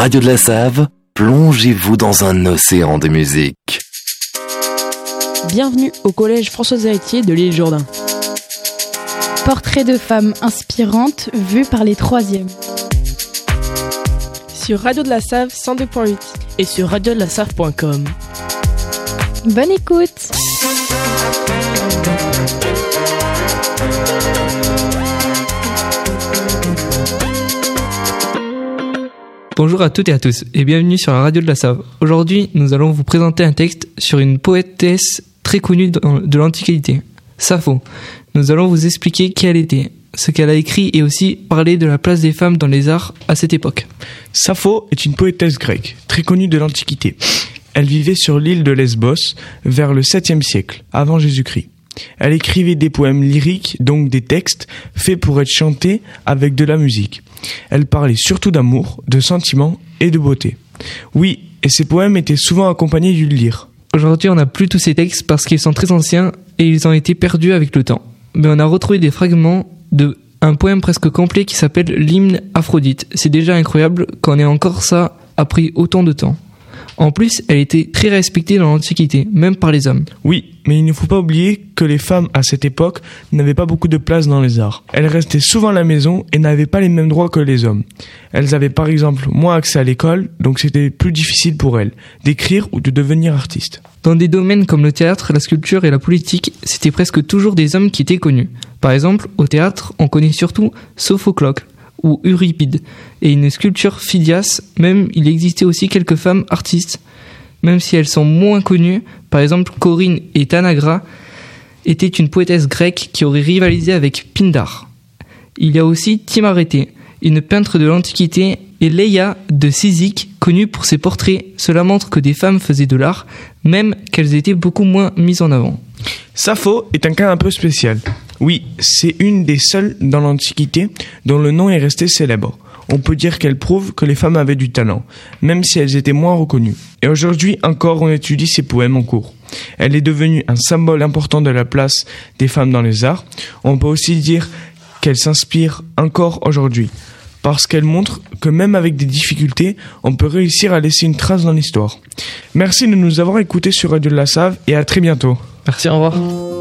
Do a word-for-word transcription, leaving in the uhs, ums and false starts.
Radio de la Save, plongez-vous dans un océan de musique. Bienvenue au collège Françoise Héritier de l'île Jourdain. Portrait de femmes inspirantes vues par les troisièmes. Sur Radio de la Save cent deux point huit et sur radio de la save point com. Bonne écoute. Bonjour à toutes et à tous et bienvenue sur la radio de la Save. Aujourd'hui, nous allons vous présenter un texte sur une poétesse très connue de l'Antiquité, Sappho. Nous allons vous expliquer qui elle était, ce qu'elle a écrit et aussi parler de la place des femmes dans les arts à cette époque. Sappho est une poétesse grecque, très connue de l'Antiquité. Elle vivait sur l'île de Lesbos vers le septième siècle, avant Jésus-Christ. Elle écrivait des poèmes lyriques, donc des textes faits pour être chantés avec de la musique. Elle parlait surtout d'amour, de sentiments et de beauté. Oui, et ses poèmes étaient souvent accompagnés d'une lyre. Aujourd'hui, on n'a plus tous ces textes parce qu'ils sont très anciens et ils ont été perdus avec le temps. Mais on a retrouvé des fragments de un poème presque complet qui s'appelle l'hymne Aphrodite. C'est déjà incroyable qu'on ait encore ça après autant de temps. En plus, elle était très respectée dans l'Antiquité, même par les hommes. Oui, mais il ne faut pas oublier que les femmes à cette époque n'avaient pas beaucoup de place dans les arts. Elles restaient souvent à la maison et n'avaient pas les mêmes droits que les hommes. Elles avaient par exemple moins accès à l'école, donc c'était plus difficile pour elles d'écrire ou de devenir artistes. Dans des domaines comme le théâtre, la sculpture et la politique, c'était presque toujours des hommes qui étaient connus. Par exemple, au théâtre, on connaît surtout Sophocle ou Euripide, et une sculpture Phidias. Même il existait aussi quelques femmes artistes, même si elles sont moins connues. Par exemple, Corinne et Tanagra étaient une poétesse grecque qui aurait rivalisé avec Pindare. Il y a aussi Timaréthée, une peintre de l'Antiquité, et Leia de Cyzique, connue pour ses portraits. Cela montre que des femmes faisaient de l'art, même qu'elles étaient beaucoup moins mises en avant. Sappho est un cas un peu spécial. Oui, c'est une des seules dans l'Antiquité dont le nom est resté célèbre. On peut dire qu'elle prouve que les femmes avaient du talent, même si elles étaient moins reconnues. Et aujourd'hui encore, on étudie ses poèmes en cours. Elle est devenue un symbole important de la place des femmes dans les arts. On peut aussi dire qu'elle s'inspire encore aujourd'hui, parce qu'elle montre que même avec des difficultés, on peut réussir à laisser une trace dans l'histoire. Merci de nous avoir écoutés sur Radio de la Save et à très bientôt. Merci, au revoir.